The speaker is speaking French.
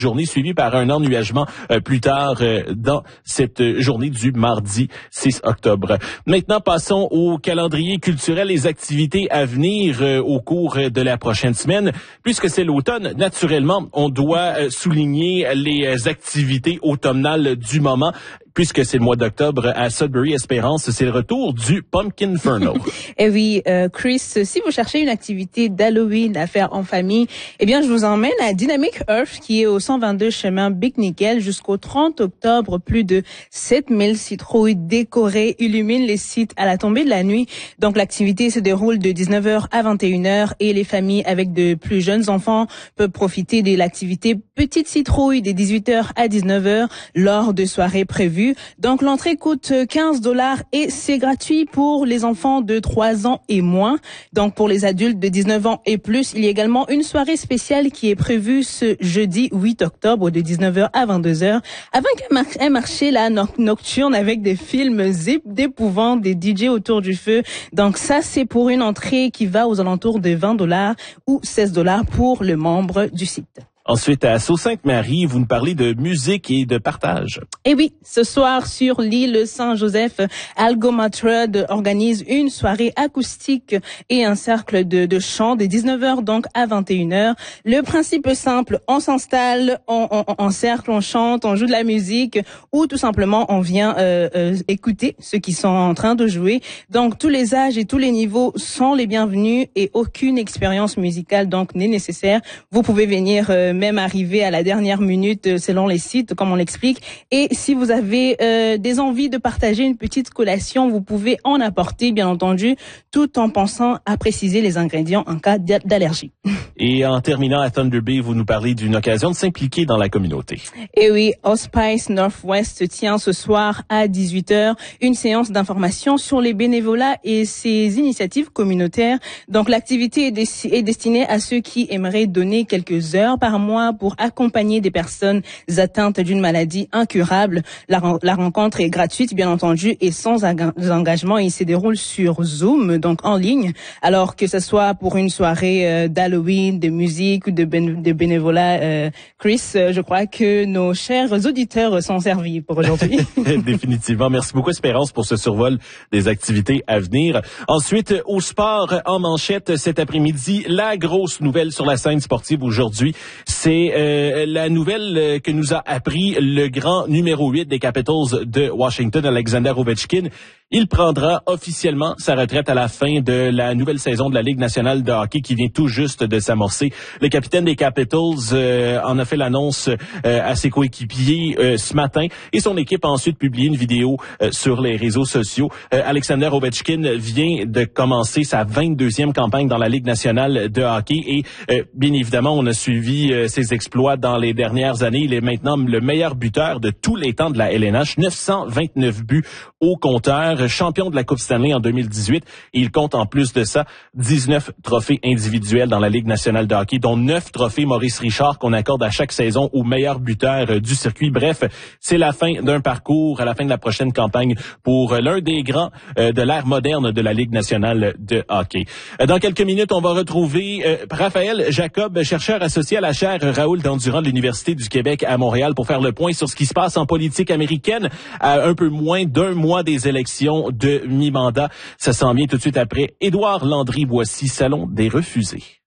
journée suivie par un ennuagement plus tard dans cette journée du mardi 6 octobre. Maintenant, passons au calendrier culturel, les activités à venir au cours de la prochaine semaine. Puisque c'est l'automne, naturellement, on doit souligner les activités automnales du moment. Puisque c'est le mois d'octobre à Sudbury Espérance, c'est le retour du Pumpkin Inferno. Et oui, Chris, si vous cherchez une activité d'Halloween à faire en famille, eh bien, je vous emmène à Dynamic Earth, qui est au 122 chemin Big Nickel jusqu'au 30 octobre. Plus de 7000 citrouilles décorées illuminent les sites à la tombée de la nuit. Donc, l'activité se déroule de 19h à 21h et les familles avec de plus jeunes enfants peuvent profiter de l'activité Petite Citrouille de 18h à 19h lors de soirées prévues. Donc, l'entrée coûte $15 et c'est gratuit pour les enfants de 3 ans et moins. Donc, pour les adultes de 19 ans et plus, il y a également une soirée spéciale qui est prévue ce jeudi 8 octobre de 19h à 22h avec un marché nocturne avec des films d'épouvante, des DJ autour du feu. Donc, ça, c'est pour une entrée qui va aux alentours de $20 ou $16 pour le membre du site. Ensuite, à Sault-Sainte-Marie, vous nous parlez de musique et de partage. Et oui, ce soir sur l'île Saint-Joseph, Algomatrud organise une soirée acoustique et un cercle de chant de 19h donc à 21h. Le principe est simple, on s'installe, on cercle, on chante, on joue de la musique ou tout simplement on vient écouter ceux qui sont en train de jouer. Donc tous les âges et tous les niveaux sont les bienvenus et aucune expérience musicale donc n'est nécessaire. Vous pouvez venir même arriver à la dernière minute selon les sites, comme on l'explique. Et si vous avez des envies de partager une petite collation, vous pouvez en apporter, bien entendu, tout en pensant à préciser les ingrédients en cas d'allergie. Et en terminant à Thunder Bay, vous nous parlez d'une occasion de s'impliquer dans la communauté. Et oui, Hospice Northwest tient ce soir à 18h une séance d'information sur les bénévolats et ses initiatives communautaires. Donc l'activité est destinée à ceux qui aimeraient donner quelques heures par mois pour accompagner des personnes atteintes d'une maladie incurable. La rencontre est gratuite, bien entendu, et sans engagement. Il se déroule sur Zoom, donc en ligne. Alors que ce soit pour une soirée d'Halloween, de musique ou de bénévolat, Chris, je crois que nos chers auditeurs sont servis pour aujourd'hui. Définitivement. Merci beaucoup, Espérance, pour ce survol des activités à venir. Ensuite, au sport, en manchette, cet après-midi, la grosse nouvelle sur la scène sportive aujourd'hui, c'est la nouvelle que nous a appris le grand numéro 8 des Capitals de Washington, Alexander Ovechkin. Il prendra officiellement sa retraite à la fin de la nouvelle saison de la Ligue nationale de hockey qui vient tout juste de s'amorcer. Le capitaine des Capitals en a fait l'annonce à ses coéquipiers ce matin et son équipe a ensuite publié une vidéo sur les réseaux sociaux. Alexander Ovechkin vient de commencer sa 22e campagne dans la Ligue nationale de hockey et bien évidemment, on a suivi ses exploits dans les dernières années. Il est maintenant le meilleur buteur de tous les temps de la LNH, 929 buts au compteur. Champion de la Coupe Stanley en 2018 et il compte en plus de ça 19 trophées individuels dans la Ligue nationale de hockey, dont 9 trophées Maurice Richard qu'on accorde à chaque saison au meilleur buteur du circuit. Bref, c'est la fin d'un parcours à la fin de la prochaine campagne pour l'un des grands de l'ère moderne de la Ligue nationale de hockey. Dans quelques minutes, on va retrouver Raphaël Jacob, chercheur associé à la chaire Raoul Dandurand de l'Université du Québec à Montréal pour faire le point sur ce qui se passe en politique américaine à un peu moins d'un mois des élections de mi-mandat. Ça s'en vient tout de suite après Édouard Landry-Boissy, Salon des refusés.